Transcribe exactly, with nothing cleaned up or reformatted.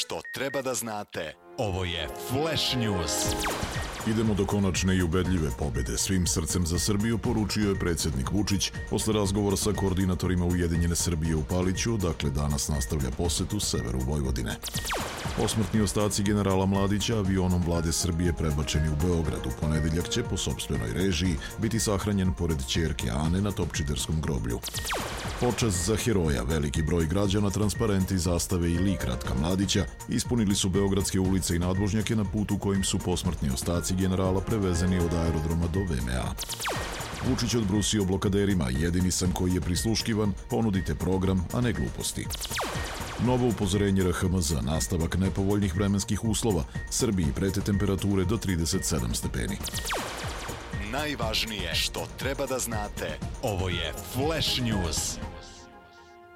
što treba da znate. Ovo je Flash News. Idemo do konačne i ubedljive pobede. Svim srcem za Srbiju, poručio je predsjednik Vučić posle razgovora sa koordinatorima Ujedinjene Srbije u Paliću, dakle danas nastavlja posetu severu Vojvodine. Posmrtni ostaci generala Mladića avionom vlade Srbije prebačeni u Beograd. U ponedeljak će po sopstvenoj režiji biti sahranjen pored ćerke Ane na Topčiderskom groblju. Počast za heroja, veliki broj građana, transparenti, zastave i lik Ratka Mladića ispunili su beogradske ulice i nadvožnjake na putu kojim su posmrtni ostaci generala prevezeni od aerodroma do V M A. Vučić odbrusio blokaderima, jedini sam koji je prisluškivan, ponudite program, a ne gluposti. Novo upozorenje R H M Z, nastavak nepovoljnih vremenskih uslova, Srbiji prete temperature do trideset sedam stepeni. Najvažnije što treba da znate. Ovo je Flash News.